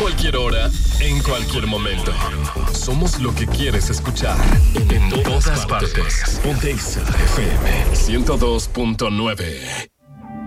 cualquier hora, en cualquier momento. Somos lo que quieres escuchar. En todas partes. Ponte Exa FM 102.9.